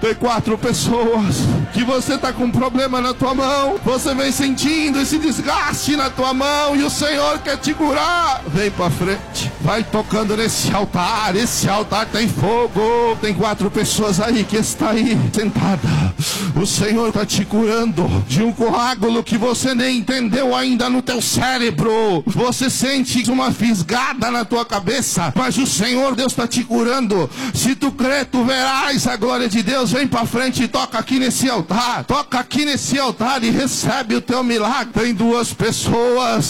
Tem 4 pessoas que você está com um problema na tua mão. Você vem sentindo esse desgaste na tua mão e o Senhor quer te curar. Vem para frente, vai tocando nesse altar. Esse altar tem fogo. Tem 4 pessoas aí que está aí sentada. O Senhor está te curando de um coágulo que você nem entendeu ainda no teu cérebro. Você sente uma fisgada na tua cabeça, mas o Senhor Deus está te curando. Se tu crer, tu verás a glória de Deus. Vem para frente e toca aqui nesse altar. Toca aqui nesse altar e recebe o teu milagre. Tem 2 pessoas